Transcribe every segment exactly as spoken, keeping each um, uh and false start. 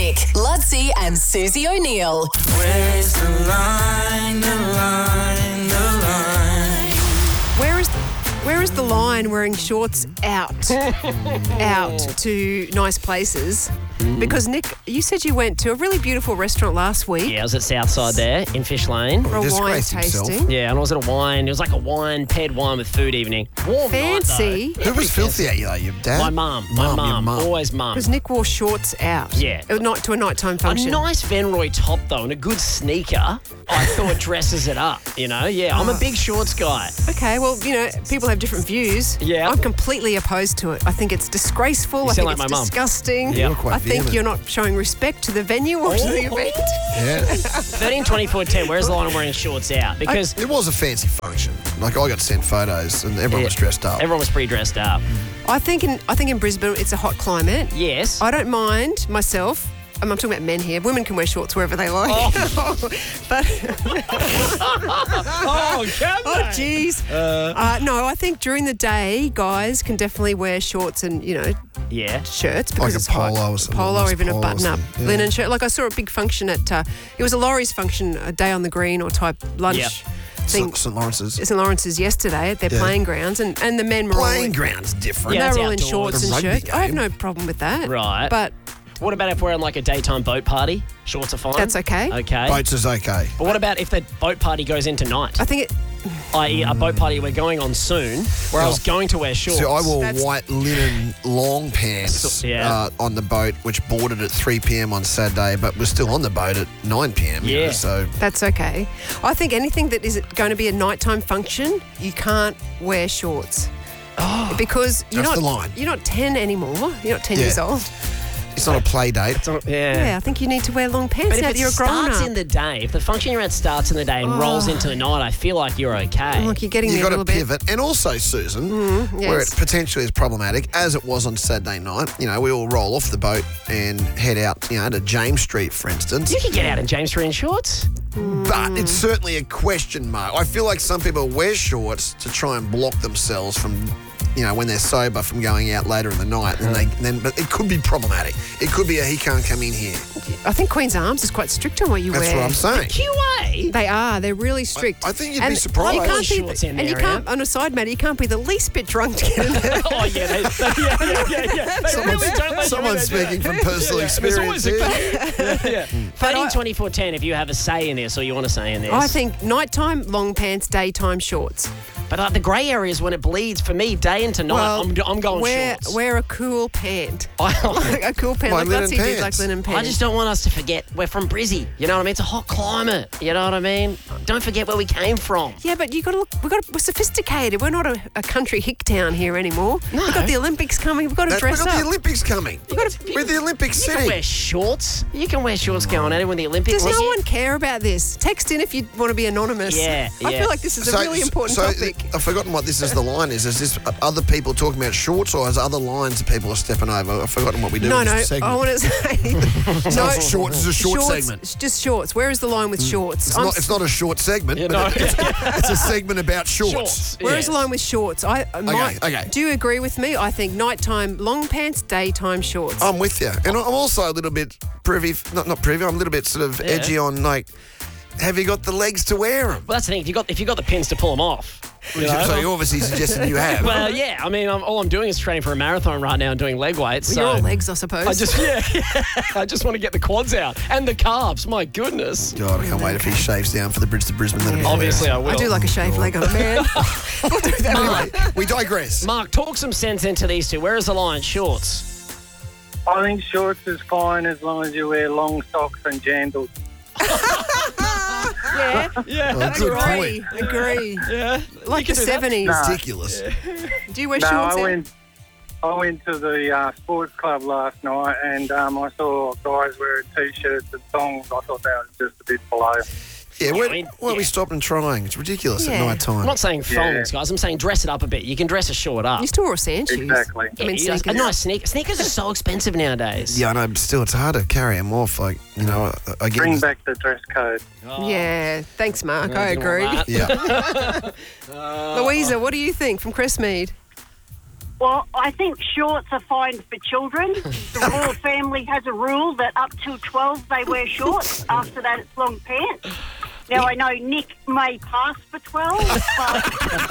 Nick, Ludsey and Susie O'Neill. Where's the line, the line, the line? Where is where is the line wearing shorts out out to nice places? Because, Nick, you said you went to a really beautiful restaurant last week Yeah, I was at Southside there in Fish Lane. for a wine Disgraced himself. tasting. Yeah, and I was at a wine. It was like a wine, paired wine with food evening. Warm Fancy. night, Who was filthy at you, though? Your dad? though. My mum. My Mum, your mum. mum. Always mum. Because Nick wore shorts out. Yeah. Uh, Not to a nighttime A function. nice Venroy top, though, and a good sneaker, I thought dresses it up, you know? Yeah, I'm a big shorts guy. Okay, well, you know, people have different views. Yeah. I'm completely opposed to it. I think it's disgraceful. I sound think like it's my mum. disgusting. Yeah. You're quite I think vehement. you're not showing respect to the venue or to the Oh. event. Yeah. thirteen twenty-four ten, where's the line of wearing shorts out? Because It was a fancy function. Like, I got sent photos and everyone Yeah. was dressed up. everyone was pretty dressed up. I think in I think in Brisbane it's a hot climate. Yes. I don't mind myself. I'm, I'm talking about men here. Women can wear shorts wherever they like. but Oh, can oh, jeez. Uh, no, I think during the day, guys can definitely wear shorts and you know Yeah. shirts Like because a it's hot. polo or something, Polo, nice or even a polo or button-up something, yeah. linen shirt. Like I saw a big function at. Uh, it was a Laurie's function, a day on the green or type lunch Yep. thing. St St Lawrence's. Saint Lawrence's yesterday at their Yeah. playing grounds, and, and the men were all Playing in, ground's different. Yeah. they it's were all in outdoors. shorts A and rugby shirts. I have game. no problem with that. Right. But What about if we're on like a daytime boat party? Shorts are fine? that's okay. Okay. Boats is okay. But what about if the boat party goes into night? I think it. that is a boat party we're going on soon, where I was going to wear shorts. So I wore That's- white linen long pants So- yeah. uh, on the boat, which boarded at three p.m. on Saturday, but was still on the boat at nine p.m. you know, Yeah. so That's okay. I think anything that is going to be a nighttime function, you can't wear shorts. Oh, because you're That's not the line. you're not ten anymore. You're not ten Yeah. years old. it's not a play date. yeah. Yeah, I think you need to wear long pants But if now it that you're a grown starts up. in the day, if the function you're at starts in the day and rolls into the night, I feel like you're okay. Like you're getting You've there a got little to bit. pivot. And also, Susan, where it yes. potentially is problematic, as it was on Saturday night, you know, we all roll off the boat and head out, you know, to James Street, for instance. You can get out in James Street in shorts. But it's certainly a question mark. I feel like some people wear shorts to try and block themselves from, you know, when they're sober from going out later in the night. And they then, but it could be problematic. It could be a he can't come in here. I think Queen's Arms is quite strict on what you That's wear. what I'm saying. Q A? They are. They're really strict. I think you'd And be surprised. You can't Shorts be, in and you there, can't, on a side matter, you can't be the least bit drunk to get in there. Oh, yeah. They, yeah, yeah, yeah, yeah. They Someone's, really don't let you someone's in there, do speaking they? from personal There's experience always a here. queue. yeah. thirteen twenty-four ten, if you have a say in this or you want to say in this. I think nighttime long pants, daytime shorts. But uh, the grey areas when it bleeds, for me, day into night, Well, I'm, I'm going wear, shorts. Wear a cool pant. I, a cool pant. Like Like linen Lutsey did, like pants. linen pants. I just don't want us to forget we're from Brizzy. You know what I mean? It's a hot climate. You know what I mean? Don't forget where we came from. Yeah, but you got to look. We got. We're sophisticated. We're not a, a country hick town here anymore. No. We've got the Olympics coming. We've got to That- dress We've got up. the Olympics coming. We're the Olympics You can city. wear shorts. You can wear shorts going at it when the Olympics Does are no here. one care about this? Text in if you want to be anonymous. Yeah, I yeah. feel like this is a really important so topic. I've forgotten what this is the line is. Is this other people talking about shorts or is other lines that people are stepping over? I've forgotten what we do No, in no. this segment. I want to say It's no. not short, it's a short shorts, segment. it's Just shorts. Where is the line with shorts? It's I'm not, it's not a short segment, Yeah, but no. it's, it's a segment about shorts. Shorts. Where is yes. the line with shorts? I I might, okay. Do you agree with me? I think nighttime long pants, daytime shorts. I'm with you. And I'm also a little bit privy, not not privy, I'm a little bit sort of Yeah. edgy on, like, have you got the legs to wear them? Well, that's the thing. If you got if you got the pins to pull them off. You know? So you're obviously suggesting you have. Well, yeah. I mean, I'm, all I'm doing is training for a marathon right now and doing leg weights. Well, So you're all legs, I suppose. I just yeah, yeah. I just want to get the quads out and the calves. My goodness. God, I can't wait if he shaves down for the Bridge to Brisbane. That'd be Obviously, I hilarious. will. I do like a shaved leg on a man. We'll do that. Anyway, we digress. Mark, talk some sense into these two. Where is the line? Shorts. I think shorts is fine as long as you wear long socks and jandals. Yeah. Yeah. Well, good Agree. point. Agree. Yeah. Like the can do that. seventies. Nah. Ridiculous. Do you wear No, shorts? I Em? went, I went to the uh, sports club last night and um, I saw guys wearing T-shirts and thongs. I thought that was just a bit below. Yeah, why, I mean, why are we yeah. stopping trying? It's ridiculous Yeah. at night time. I'm not saying thongs, guys. I'm saying dress it up a bit. You can dress a short up. You still wore sand shoes. Exactly. I mean, Yeah, sneakers. a nice sneaker. Sneakers are so expensive nowadays. Yeah, I know, but still, it's hard to carry them off. Like, you know, I, I get Bring this- back the dress code. Yeah. Thanks, Mark. I Anything like agree. that? Yeah. Louisa, what do you think from Crestmead? Well, I think shorts are fine for children. The royal family has a rule that up till twelve they wear shorts. After that, it's long pants. Now, I know Nick may pass for twelve, but...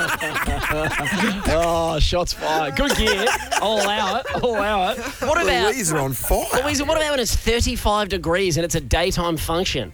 Oh, shots fired. Good gear. I'll allow it. I'll allow it. What about... Louise are on fire. Louisa, what about when it's thirty-five degrees and it's a daytime function?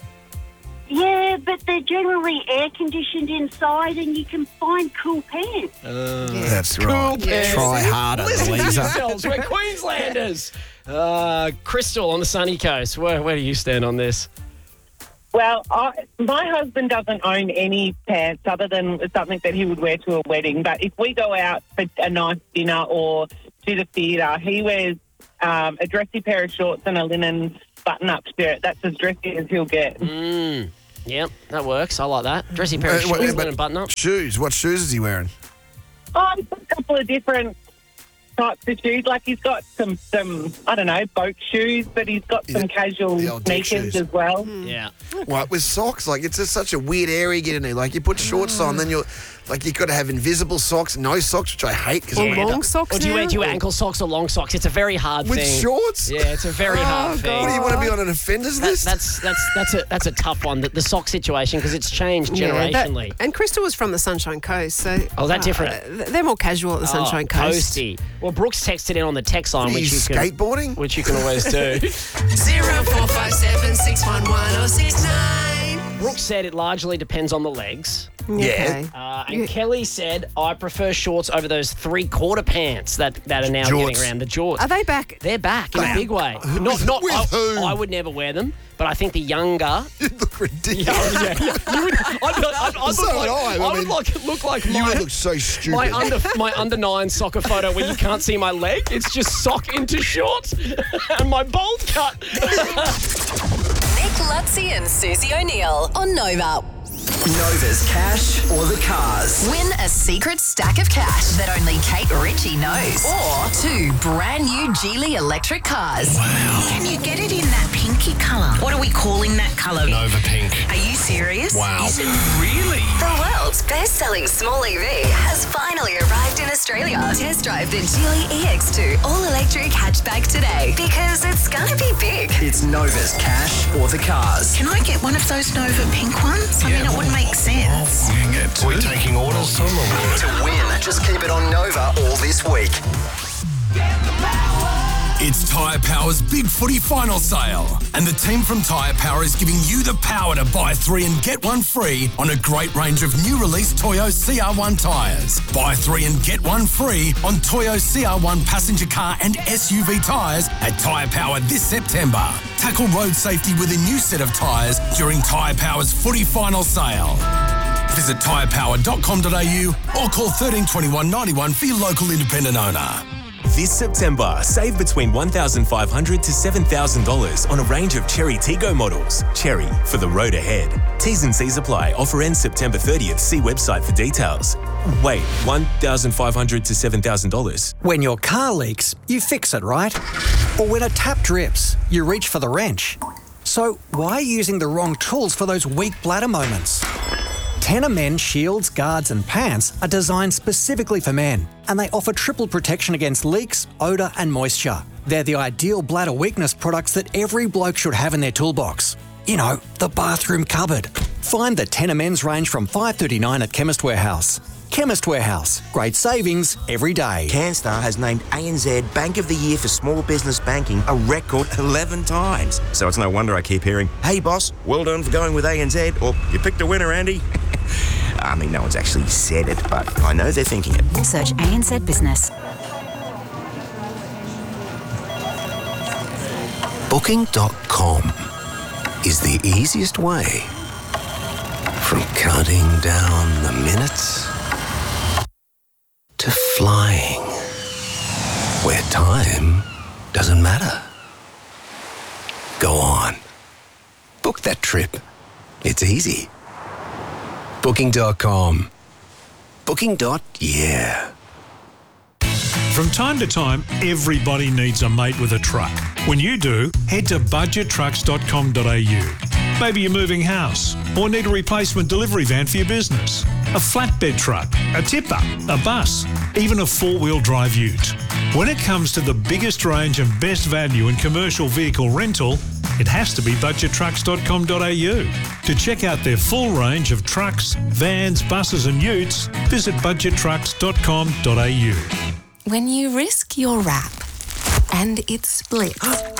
Yeah, but they're generally air-conditioned inside and you can find cool pants. That's Cool right. pants. Try harder, Listen to Louisa. yourselves. We're Queenslanders. Uh, Crystal on the sunny coast. Where, where do you stand on this? Well, I, my husband doesn't own any pants other than something that he would wear to a wedding. But if we go out for a nice dinner or to the theatre, he wears um, a dressy pair of shorts and a linen button-up shirt. That's as dressy as he'll get. Mm. Yep, that works. I like that. Dressy pair of Uh, what- shorts but and a button up. Shoes. What shoes is he wearing? Oh, he's got a couple of different types of shoes. Like he's got some, some I don't know, boat shoes, but he's got some Yeah, casual the old dick sneakers shoes. as well. Yeah. What, with socks? Like, it's just such a weird area you get in there. Like, you put shorts on, then you're... Like, you've got to have invisible socks, no socks, which I hate because Or I long socks Or do you now? wear, do you wear ankle socks or long socks? It's a very hard With thing. shorts? Yeah, it's a very hard thing. What do you want to be on an offenders That, list? that's that's that's a that's a tough one. The, the sock situation because it's changed Yeah, that- generationally. and Crystal was from the Sunshine Coast, so... Oh, is that different? uh, they're more casual at the Sunshine oh, Coast. Coasty. Well, Brooks texted in on the text line, Are which you you can skateboarding? which you can always do. Zero four five seven six one one oh six nine. Brooks said it largely depends on the legs. Okay. Uh, and Kelly said, I prefer shorts over those three-quarter pants that, that are now Jorts. getting around the jorts. Are they back? They're back in a big way. Not, not. With I, who? I would never wear them, but I think the younger. You look ridiculous. Oh, yeah, yeah. You would, I'd, I'd, I'd So look would like, I, I I would mean- like, look like You my, would look so stupid. my under my under nine soccer photo where you can't see my leg. It's just sock into shorts and my bold cut. Nick Lutzi and Susie O'Neill on Nova. Nova's cash or the cars. Win a secret stack of cash that only Kate Ritchie knows. Or two brand new Geely electric cars. Can you get it in that pinky colour? What are we calling that colour? Nova Pink. Are you serious? Wow. Is it really? The world's best-selling small E V has finally arrived in Australia. Test drive the Geely E X two all-electric hatchback today because it's gonna be big. It's Nova's cash or the cars. Can I get one of those Nova pink ones? I mean, it would make sense. We're taking orders. To win, just keep it on Nova all this week. It's Tyre Power's Big Footy Final Sale. And the team from Tyre Power is giving you the power to buy three and get one free on a great range of new release Toyo C R one tyres. Buy three and get one free on Toyo C R one passenger car and S U V tyres at Tyre Power this September. Tackle road safety with a new set of tyres during Tyre Power's Footy Final Sale. Visit tyre power dot com dot a u or call thirteen twenty-one ninety-one for your local independent owner. This September, save between one thousand five hundred dollars to seven thousand dollars on a range of Cherry Tiggo models. Cherry, for the road ahead. T's and C's apply. Offer ends September thirtieth. See website for details. Wait, one thousand five hundred dollars to seven thousand dollars? When your car leaks, you fix it, right? Or when a tap drips, you reach for the wrench. So why are you using the wrong tools for those weak bladder moments? Tenor Men shields, guards and pants are designed specifically for men, and they offer triple protection against leaks, odour and moisture. They're the ideal bladder weakness products that every bloke should have in their toolbox. You know, the bathroom cupboard. Find the Tenor Men's range from five dollars thirty-nine at Chemist Warehouse. Chemist Warehouse. Great savings every day. CanStar has named A N Z Bank of the Year for Small Business Banking a record eleven times. So it's no wonder I keep hearing, hey boss, well done for going with A N Z, or you picked a winner, Andy. I mean, no one's actually said it, but I know they're thinking it. Search A N Z Business. Booking dot com is the easiest way from counting down the minutes to flying, where time doesn't matter. Go on. Book that trip. It's easy. Booking dot com. Booking. Yeah. From time to time, everybody needs a mate with a truck. When you do, head to budget trucks dot com dot a u. Maybe you're moving house or need a replacement delivery van for your business. a flatbed truck, a tipper, a bus, even a four-wheel drive ute. When it comes to the biggest range and best value in commercial vehicle rental, it has to be budget trucks dot com dot a u. To check out their full range of trucks, vans, buses and utes, visit budget trucks dot com dot a u. When you risk your wrap and it splits,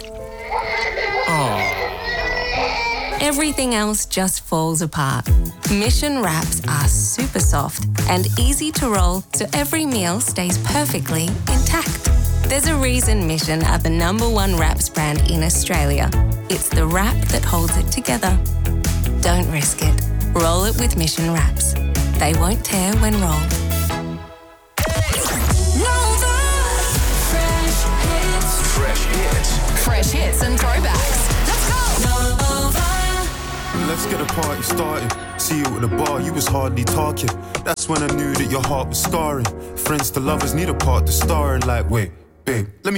everything else just falls apart. Mission wraps are super soft and easy to roll, so every meal stays perfectly intact. There's a reason Mission are the number one wraps brand in Australia. It's the wrap that holds it together. Don't risk it. Roll it with Mission wraps. They won't tear when rolled. Fresh hits. Fresh hits and throwbacks. Let's go. Let's get a party started. See you at the bar, you was hardly talking. That's when I knew that your heart was scarring. Friends to lovers need a part to star in. Like, wait, babe, let me